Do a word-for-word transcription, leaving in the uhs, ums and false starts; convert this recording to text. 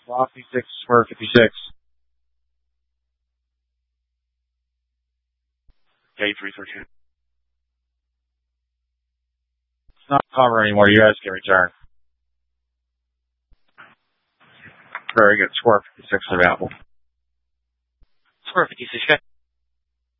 Block fifty-six, square fifty-six. K three thirteen. It's not cover anymore. You guys can return. Very good. Square fifty-six available. Square fifty-six, okay.